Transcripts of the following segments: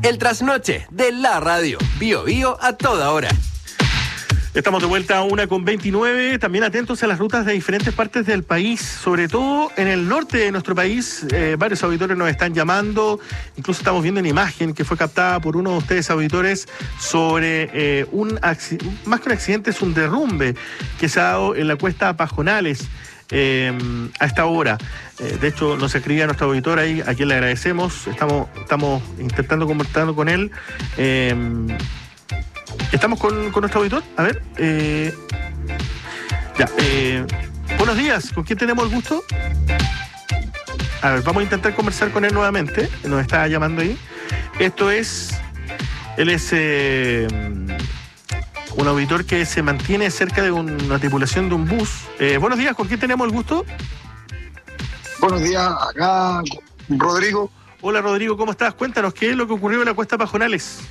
El trasnoche de la radio. Bio Bio a toda hora. Estamos de vuelta a 1:29, también atentos a las rutas de diferentes partes del país, sobre todo en el norte de nuestro país. Varios auditores nos están llamando, incluso estamos viendo una imagen que fue captada por uno de ustedes auditores sobre más que un accidente, es un derrumbe que se ha dado en la cuesta Pajonales a esta hora. De hecho, nos escribía nuestro auditor ahí, a quien le agradecemos. Estamos intentando conversar con él. ¿Estamos con nuestro auditor? A ver. Buenos días. ¿Con quién tenemos el gusto? A ver, vamos a intentar conversar con él nuevamente. Nos está llamando ahí. Él es un auditor que se mantiene cerca de una tripulación de un bus. Buenos días. ¿Con quién tenemos el gusto? Buenos días. Acá, Rodrigo. Hola, Rodrigo. ¿Cómo estás? Cuéntanos, ¿qué es lo que ocurrió en la cuesta Pajonales?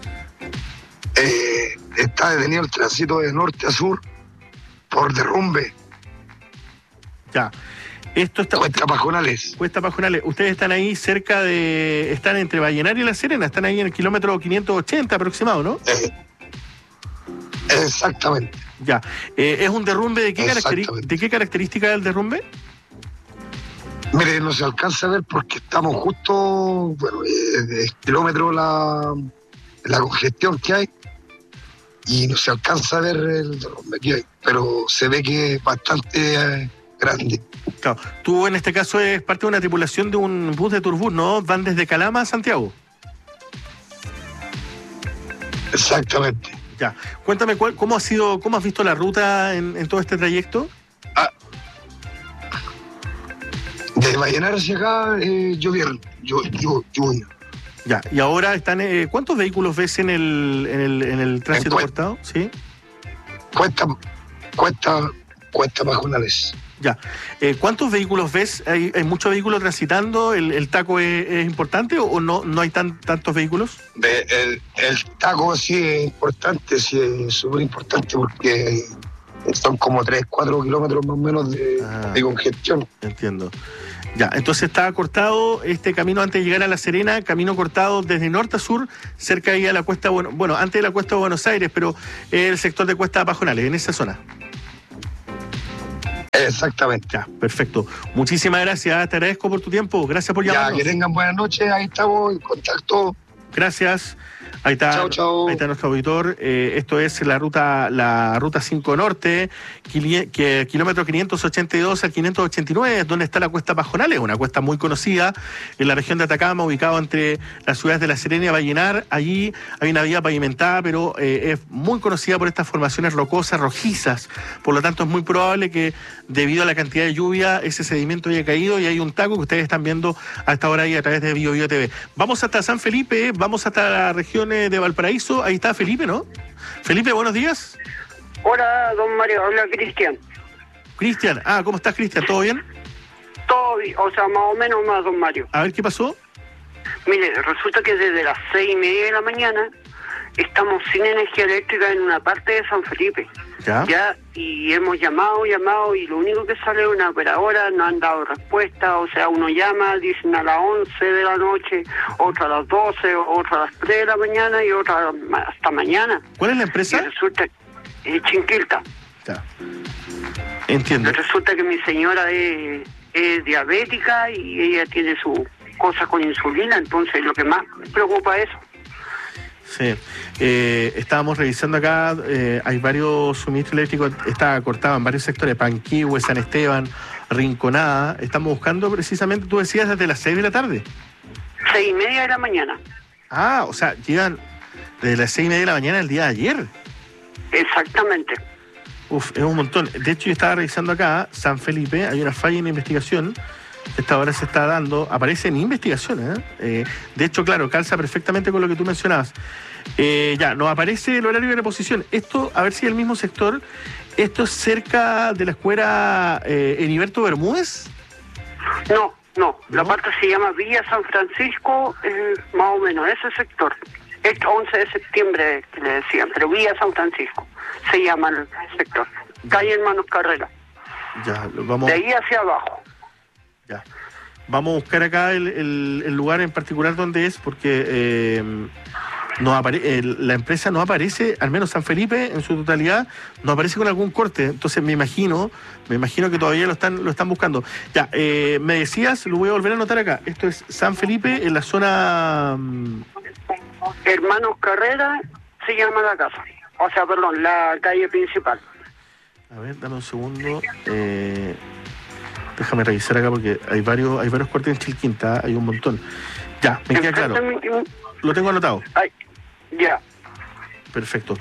Está detenido el tránsito de norte a sur por derrumbe. Ya. Esto está. Cuesta Pajonales. Cuesta Pajonales. Ustedes están ahí cerca de. Están entre Vallenar y La Serena. Están ahí en el kilómetro 580 aproximado, ¿no? Exactamente. Ya. ¿Es un derrumbe de qué característica es el derrumbe? Mire, no se alcanza a ver porque estamos justo, de kilómetro la congestión que hay. Y no se alcanza a ver el derrumbe que hay, pero se ve que es bastante grande. Claro. Tú en este caso eres parte de una tripulación de un bus de Turbus, ¿no? Van desde Calama a Santiago. Exactamente. Ya. Cuéntame cómo has visto la ruta en todo este trayecto. De Vallenar hacia acá, lluvia. Ya, y ahora están. ¿Cuántos vehículos ves en el tránsito cortado? ¿Sí? Cuesta Pajonales. Ya. ¿Cuántos vehículos ves? ¿Hay muchos vehículos transitando? ¿El taco es importante o no hay tantos vehículos? El taco sí es importante, sí es súper importante porque son como 3-4 kilómetros más o menos de congestión. Entiendo. Ya, entonces está cortado este camino antes de llegar a La Serena, camino cortado desde norte a sur, cerca ahí a la cuesta, antes de la cuesta de Buenos Aires, pero el sector de Cuesta Pajonales, en esa zona. Exactamente. Ya, perfecto. Muchísimas gracias, te agradezco por tu tiempo, gracias por llamarnos. Ya, que tengan buenas noches, ahí estamos en contacto. Gracias. Ahí está, chau. Ahí está nuestro auditor. Esto es la ruta 5 Norte, kilómetro 582 al 589, donde está la cuesta Pajonales, una cuesta muy conocida en la región de Atacama, ubicado entre las ciudades de La Serena y Vallenar. Allí hay una vía pavimentada, pero es muy conocida por estas formaciones rocosas, rojizas. Por lo tanto, es muy probable que debido a la cantidad de lluvia, ese sedimento haya caído y hay un taco que ustedes están viendo a esta hora ahí a través de Bio Bio TV. Vamos hasta San Felipe, vamos hasta la región de Valparaíso. Ahí está Felipe, ¿no? Felipe, buenos días. Hola, don Mario, habla Cristian. Cristian, ¿cómo estás, Cristian? ¿Todo bien? Todo bien, o sea, más o menos más, don Mario. A ver, ¿qué pasó? Mire, resulta que desde las 6:30 de la mañana estamos sin energía eléctrica en una parte de San Felipe. Ya, y hemos llamado y lo único que sale es una operadora, no han dado respuesta, o sea, uno llama, dicen a las 11 de la noche, otra a las 12, otra a las 3 de la mañana y otra hasta mañana. ¿Cuál es la empresa? Y resulta Chinquilta. Ya. Entiendo. Resulta que mi señora es diabética y ella tiene su cosa con insulina, entonces lo que más me preocupa es eso. Sí, estábamos revisando acá, hay varios suministros eléctricos, está cortado en varios sectores, Panquihue, San Esteban, Rinconada. Estamos buscando precisamente, tú decías, desde las 6 de la tarde. 6:30 de la mañana. O sea, llegan desde las 6:30 de la mañana el día de ayer. Exactamente. Es un montón. De hecho, yo estaba revisando acá, San Felipe, hay una falla en investigación. Esta hora se está dando, aparece en investigación, de hecho, claro, calza perfectamente con lo que tú mencionabas. Ya, nos aparece el horario de reposición. Esto, a ver si es el mismo sector. ¿Esto es cerca de la escuela Heriberto Bermúdez? No, la parte se llama Villa San Francisco, más o menos, ese sector. Es 11 de septiembre, que le decían, pero Villa San Francisco se llama el sector. Calle Hermanos Carrera. Ya, vamos. De ahí hacia abajo. Ya. Vamos a buscar acá el lugar en particular donde es, porque la empresa no aparece, al menos San Felipe en su totalidad, no aparece con algún corte. Entonces me imagino que todavía lo están buscando. Ya, me decías, lo voy a volver a anotar acá. Esto es San Felipe, en la zona... Hermanos Carrera se llama la casa. O sea, perdón, la calle principal. A ver, dame un segundo. Déjame revisar acá porque hay varios cortes en Chilquinta, hay un montón. Ya, me queda claro. Lo tengo anotado. Ay, ya. Perfecto.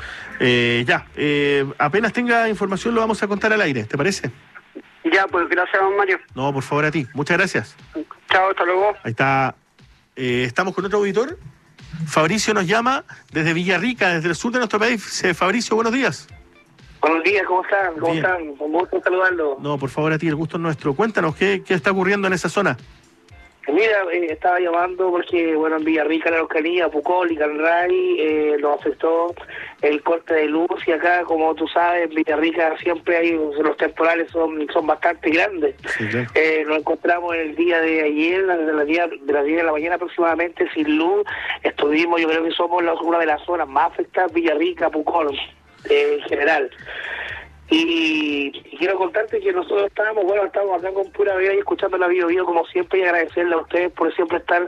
Apenas tenga información lo vamos a contar al aire, ¿te parece? Ya, pues gracias, don Mario. No, por favor, a ti. Muchas gracias. Chao, hasta luego. Ahí está. Estamos con otro auditor. Fabricio nos llama desde Villarrica, desde el sur de nuestro país. Fabricio, buenos días. Buenos días, ¿cómo están? ¿Cómo están? Un gusto saludarlo. No, por favor, a ti, el gusto es nuestro. Cuéntanos, ¿qué está ocurriendo en esa zona? Mira, estaba llamando porque, bueno, en Villarrica, la Araucanía, Pucón y Canray, nos afectó el corte de luz y acá, como tú sabes, en Villarrica siempre hay, los temporales son bastante grandes. Sí, claro. Nos encontramos en el día de ayer, de las 10 de la mañana aproximadamente, sin luz. Estuvimos, yo creo que somos una de las zonas más afectadas, Villarrica, Pucón, en general. Y quiero contarte que nosotros estamos acá con Pura Vida y escuchando la Bio como siempre, y agradecerle a ustedes por siempre estar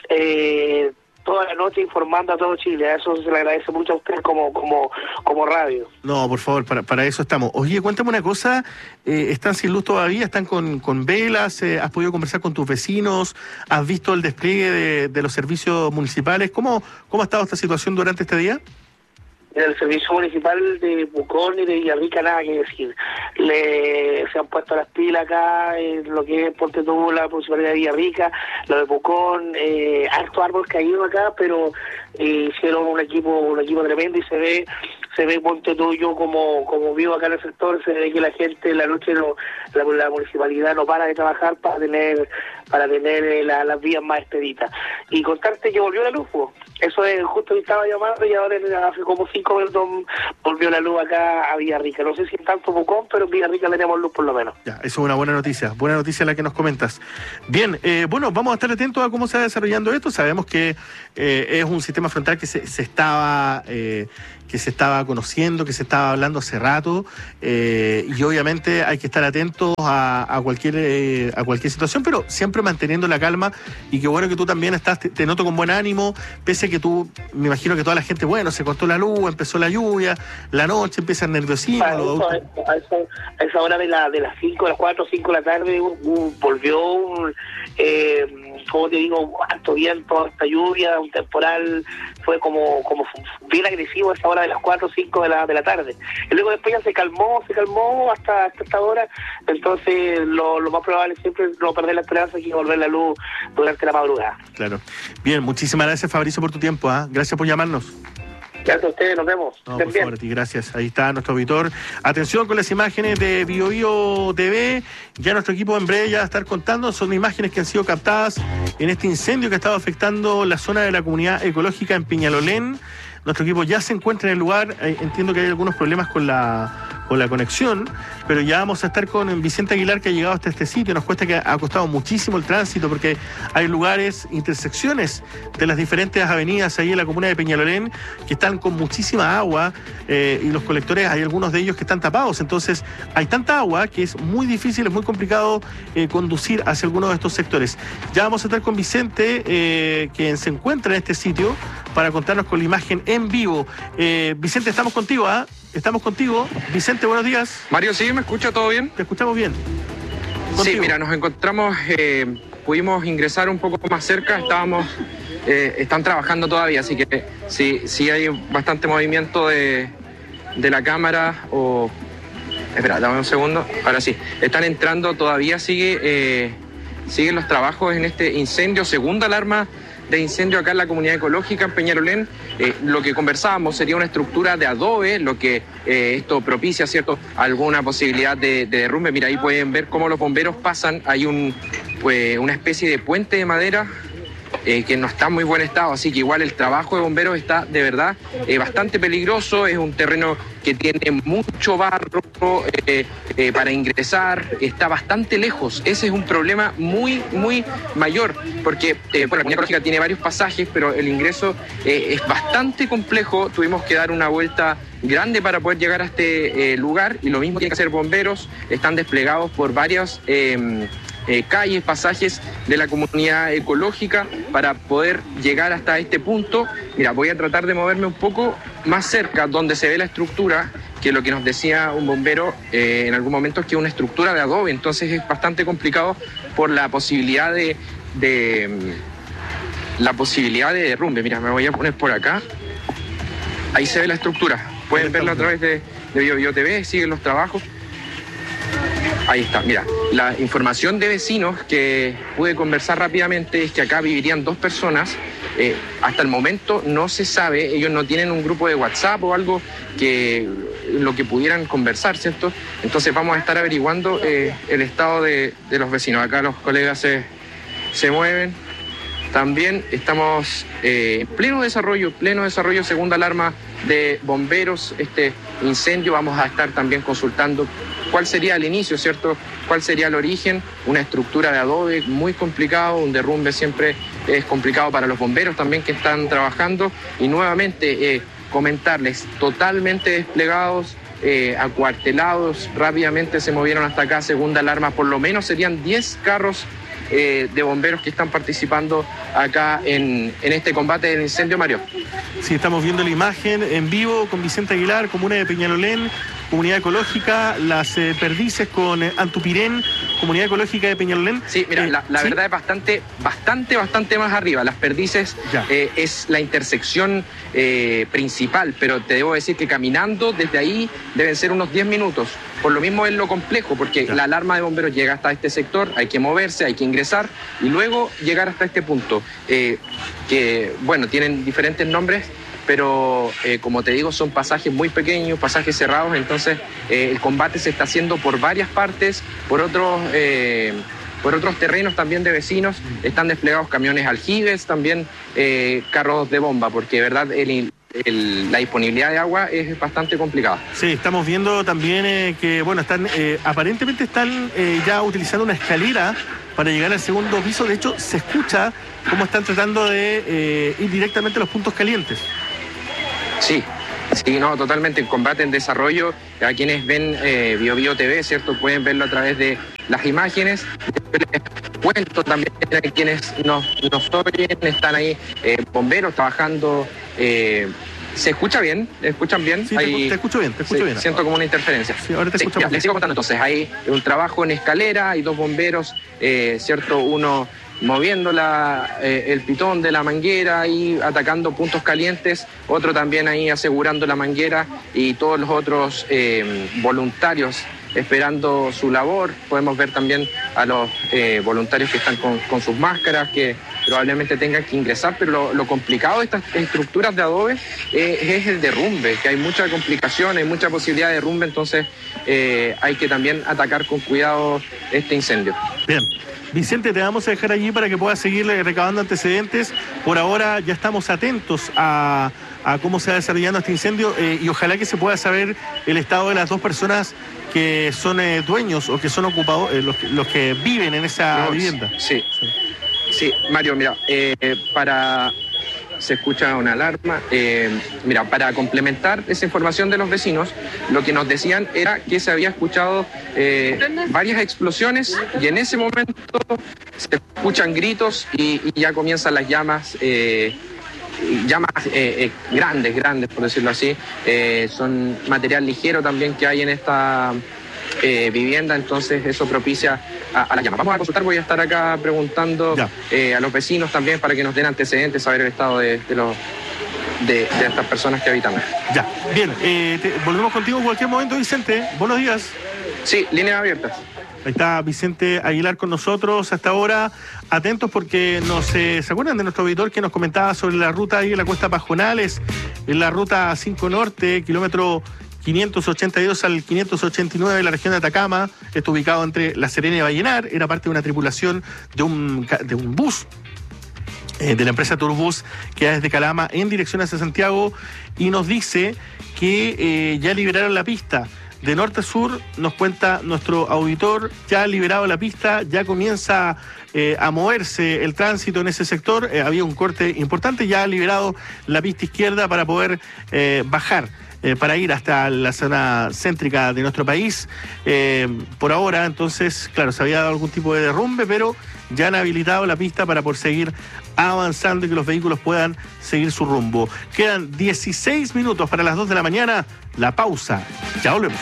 toda la noche informando a todo Chile. A eso se le agradece mucho a ustedes como radio. No, por favor, para eso estamos. Oye, cuéntame una cosa, ¿están sin luz todavía? ¿Están con velas? ¿Has podido conversar con tus vecinos? ¿Has visto el despliegue de los servicios municipales? ¿Cómo ha estado esta situación durante este día? El servicio municipal de Pucón y de Villarrica, nada que decir. Se han puesto las pilas acá en lo que es Ponte Tú, la municipalidad de Villarrica, lo de Pucón, harto árbol caído acá, pero hicieron un equipo tremendo y se ve Ponte Tú, yo como vivo acá en el sector, se ve que la gente en la noche la municipalidad no para de trabajar para tener las vías más expeditas. Y contarte que volvió la luz, pues. Eso es, justo que estaba llamando y ahora hace como 5 minutos volvió la luz acá a Villarrica. No sé si en tanto Pucón, pero en Villarrica tenemos luz por lo menos. Ya, eso es una buena noticia la que nos comentas. Bien, vamos a estar atentos a cómo se va desarrollando esto. Sabemos que es un sistema frontal que se estaba conociendo, que se estaba hablando hace rato, y obviamente hay que estar atentos a cualquier situación, pero siempre manteniendo la calma. Y qué bueno que tú también te noto con buen ánimo, pese a que tú, me imagino que toda la gente, se cortó la luz, empezó la lluvia, la noche, empieza el nerviosismo. A esa hora de las 5, las 4 o 5 de la tarde volvió como te digo, harto viento, harta lluvia, un temporal, fue como bien agresivo a esa hora de las 4 o 5 de la tarde. Y luego después ya se calmó hasta esta hora. Entonces lo más probable es siempre no perder la esperanza y volver la luz durante la madrugada. Claro. Bien, muchísimas gracias, Fabricio, por tu tiempo. Gracias por llamarnos. Gracias a ustedes, nos vemos. No, por favor, a ti, gracias. Ahí está nuestro auditor. Atención con las imágenes de BioBio TV. Ya nuestro equipo en breve ya va a estar contando. Son imágenes que han sido captadas en este incendio que ha estado afectando la zona de la comunidad ecológica en Peñalolén. Nuestro equipo ya se encuentra en el lugar. Entiendo que hay algunos problemas con la conexión, pero ya vamos a estar con Vicente Aguilar, que ha llegado hasta este sitio. Nos cuesta que ha costado muchísimo el tránsito porque hay lugares, intersecciones de las diferentes avenidas ahí en la comuna de Peñalolén que están con muchísima agua, y los colectores, hay algunos de ellos que están tapados. Entonces hay tanta agua que es muy difícil, es muy complicado conducir hacia alguno de estos sectores. Ya vamos a estar con Vicente, quien se encuentra en este sitio, para contarnos con la imagen en vivo. Vicente, estamos contigo, Estamos contigo. Vicente, buenos días. Mario, ¿sí? ¿Me escucha todo bien? Te escuchamos bien. Contigo. Sí, mira, nos encontramos, pudimos ingresar un poco más cerca, están trabajando todavía, así que sí hay bastante movimiento de la cámara Espera, dame un segundo. Ahora sí, están entrando, todavía siguen los trabajos en este incendio, segunda alarma de incendio acá en la comunidad ecológica en Peñalolén. Lo que conversábamos sería una estructura de adobe, lo que esto propicia, ¿cierto?, alguna posibilidad de derrumbe. Mira, ahí pueden ver cómo los bomberos pasan. Hay una especie de puente de madera que no está en muy buen estado, así que igual el trabajo de bomberos está de verdad bastante peligroso, es un terreno que tiene mucho barro para ingresar, está bastante lejos. Ese es un problema muy mayor, porque la comunidad ecológica tiene varios pasajes, pero el ingreso es bastante complejo. Tuvimos que dar una vuelta grande para poder llegar a este lugar, y lo mismo tienen que hacer bomberos. Están desplegados por varias calles, pasajes de la comunidad ecológica para poder llegar hasta este punto. Mira, voy a tratar de moverme un poco más cerca donde se ve la estructura, que lo que nos decía un bombero en algún momento es que es una estructura de adobe, entonces es bastante complicado por la posibilidad de derrumbe. Mira, me voy a poner por acá. Ahí se ve la estructura. Pueden verlo a través de BioBio TV, siguen los trabajos. Ahí está, mira, la información de vecinos que pude conversar rápidamente es que acá vivirían 2 personas. Hasta el momento no se sabe, ellos no tienen un grupo de WhatsApp o algo que lo que pudieran conversar, ¿cierto? Entonces vamos a estar averiguando el estado de los vecinos. Acá los colegas se mueven. También estamos en pleno desarrollo, segunda alarma de bomberos. Este incendio vamos a estar también consultando cuál sería el inicio, ¿cierto? ¿Cuál sería el origen? Una estructura de adobe muy complicado, un derrumbe siempre es complicado para los bomberos también que están trabajando. Y nuevamente comentarles, totalmente desplegados, acuartelados, rápidamente se movieron hasta acá, segunda alarma, por lo menos serían 10 carros de bomberos que están participando acá en este combate del incendio, Mario. Sí, estamos viendo la imagen en vivo con Vicente Aguilar, comuna de Peñalolén, comunidad ecológica, las perdices con Antupirén, comunidad ecológica de Peñalolén. Sí, mira, la verdad es bastante más arriba. Las perdices es la intersección principal, pero te debo decir que caminando desde ahí deben ser unos 10 minutos. Por lo mismo es lo complejo, porque la alarma de bomberos llega hasta este sector, hay que moverse, hay que ingresar y luego llegar hasta este punto, que, bueno, tienen diferentes nombres, pero como te digo, son pasajes muy pequeños, pasajes cerrados, entonces el combate se está haciendo por varias partes, por otros terrenos también de vecinos. Están desplegados camiones aljibes, también carros de bomba, porque de verdad la disponibilidad de agua es bastante complicada. Sí, estamos viendo también que, bueno, aparentemente están ya utilizando una escalera para llegar al segundo piso. De hecho, se escucha cómo están tratando de ir directamente a los puntos calientes. Sí, no, totalmente. En combate en desarrollo, a quienes ven BioBio TV, ¿cierto? Pueden verlo a través de las imágenes. Les cuento también a quienes nos oyen, están ahí bomberos trabajando. ¿Se escucha bien? ¿Escuchan bien? Sí, te escucho bien, bien. Siento como una interferencia. Sí, ahora te escucho bien. Les sigo contando. Entonces, hay un trabajo en escalera, hay 2 bomberos, ¿cierto? Uno moviendo el pitón de la manguera ahí, atacando puntos calientes, otro también ahí asegurando la manguera, y todos los otros voluntarios esperando su labor. Podemos ver también a los voluntarios que están con sus máscaras, que probablemente tengan que ingresar, pero lo complicado de estas estructuras de adobe es el derrumbe, que hay mucha complicación, hay mucha posibilidad de derrumbe, entonces hay que también atacar con cuidado este incendio. Bien. Vicente, te vamos a dejar allí para que puedas seguir recabando antecedentes. Por ahora ya estamos atentos a cómo se va desarrollando este incendio, y ojalá que se pueda saber el estado de las 2 personas que son dueños o que son ocupados, los que viven en esa vivienda. Sí, Mario, mira, se escucha una alarma. Mira, para complementar esa información de los vecinos, lo que nos decían era que se había escuchado varias explosiones, y en ese momento se escuchan gritos y ya comienzan las llamas. Grandes, por decirlo así. Son material ligero también que hay en esta vivienda, entonces eso propicia a la llama. Vamos a consultar, voy a estar acá preguntando a los vecinos también para que nos den antecedentes, saber el estado de estas personas que habitan. Ya, bien, volvemos contigo en cualquier momento, Vicente. Buenos días. Sí, líneas abiertas. Ahí está Vicente Aguilar con nosotros hasta ahora. Atentos porque ¿se acuerdan de nuestro auditor que nos comentaba sobre la ruta ahí en la Cuesta Pajonales, en la ruta 5 Norte, kilómetro 582 al 589 de la región de Atacama? Está ubicado entre La Serena y Vallenar. Era parte de una tripulación de un bus de la empresa Turbus, que es desde Calama en dirección hacia Santiago, y nos dice que ya liberaron la pista. De norte a sur, nos cuenta nuestro auditor, ya ha liberado la pista, ya comienza a moverse el tránsito en ese sector. Había un corte importante, ya ha liberado la pista izquierda para poder bajar, para ir hasta la zona céntrica de nuestro país. Por ahora, entonces, claro, se había dado algún tipo de derrumbe, pero ya han habilitado la pista para poder seguir avanzando y que los vehículos puedan seguir su rumbo. Quedan 16 minutos para las 2 de la mañana. La pausa. Ya volvemos.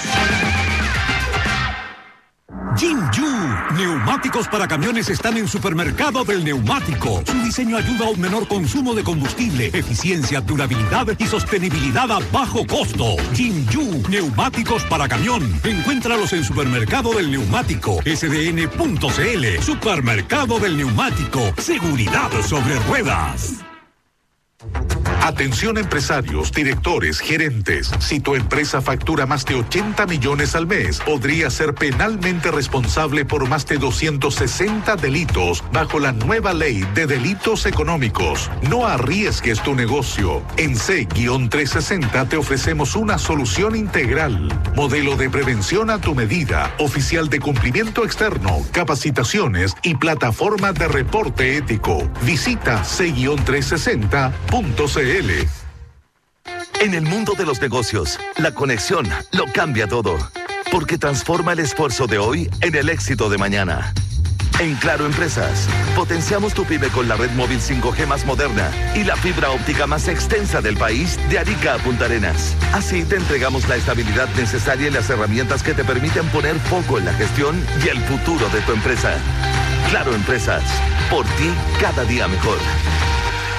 Jinju, neumáticos para camiones están en Supermercado del Neumático. Su diseño ayuda a un menor consumo de combustible, eficiencia, durabilidad y sostenibilidad a bajo costo. Jinju, neumáticos para camión. Encuéntralos en Supermercado del Neumático, sdn.cl. Supermercado del Neumático, seguridad sobre ruedas. Atención empresarios, directores, gerentes. Si tu empresa factura más de 80 millones al mes, podría ser penalmente responsable por más de 260 delitos bajo la nueva ley de delitos económicos. No arriesgues tu negocio. En C-360 te ofrecemos una solución integral. Modelo de prevención a tu medida, oficial de cumplimiento externo, capacitaciones y plataforma de reporte ético. Visita C-360.cl. En el mundo de los negocios, la conexión lo cambia todo, porque transforma el esfuerzo de hoy en el éxito de mañana. En Claro Empresas, potenciamos tu pyme con la red móvil 5G más moderna y la fibra óptica más extensa del país, de Arica a Punta Arenas. Así te entregamos la estabilidad necesaria y las herramientas que te permiten poner foco en la gestión y el futuro de tu empresa. Claro Empresas, por ti cada día mejor.